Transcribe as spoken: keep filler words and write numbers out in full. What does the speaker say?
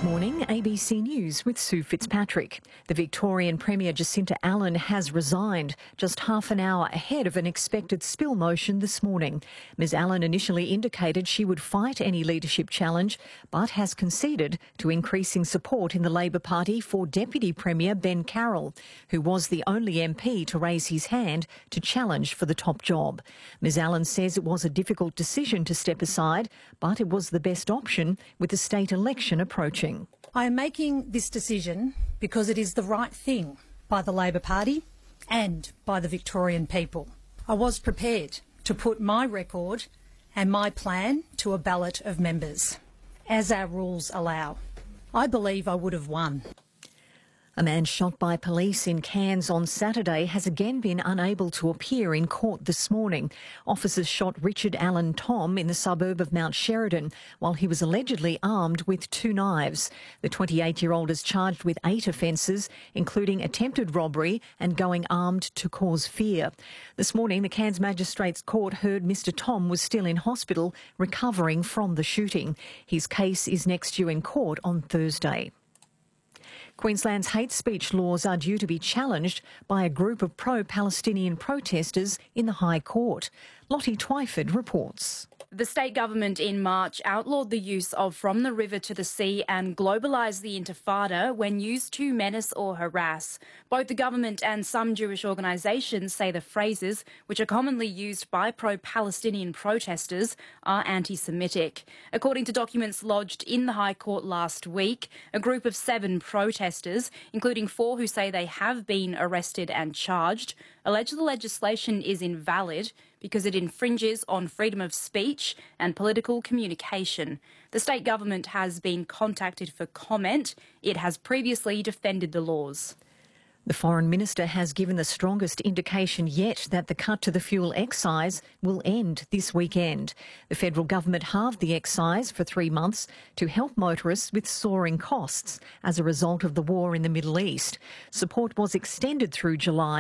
Morning, A B C News with Sue Fitzpatrick. The Victorian Premier Jacinta Allen has resigned just half an hour ahead of an expected spill motion this morning. Ms Allen initially indicated she would fight any leadership challenge, but has conceded to increasing support in the Labor Party for Deputy Premier Ben Carroll, who was the only M P to raise his hand to challenge for the top job. Ms Allen says it was a difficult decision to step aside, but it was the best option with the state election approaching. I am making this decision because it is the right thing by the Labor Party and by the Victorian people. I was prepared to put my record and my plan to a ballot of members, as our rules allow. I believe I would have won. A man shot by police in Cairns on Saturday has again been unable to appear in court this morning. Officers shot Richard Allen Tom in the suburb of Mount Sheridan while he was allegedly armed with two knives. The twenty-eight-year-old is charged with eight offences, including attempted robbery and going armed to cause fear. This morning, the Cairns Magistrates Court heard Mr Tom was still in hospital recovering from the shooting. His case is next due in court on Thursday. Queensland's hate speech laws are due to be challenged by a group of pro-Palestinian protesters in the High Court. Lottie Twyford reports. The state government in March outlawed the use of from the river to the sea and globalised the intifada when used to menace or harass. Both the government and some Jewish organisations say the phrases, which are commonly used by pro-Palestinian protesters, are anti-Semitic. According to documents lodged in the High Court last week, a group of seven protesters, including four who say they have been arrested and charged, allege the legislation is invalid because it infringes on freedom of speech and political communication. The state government has been contacted for comment. It has previously defended the laws. The Foreign Minister has given the strongest indication yet that the cut to the fuel excise will end this weekend. The federal government halved the excise for three months to help motorists with soaring costs as a result of the war in the Middle East. Support was extended through July.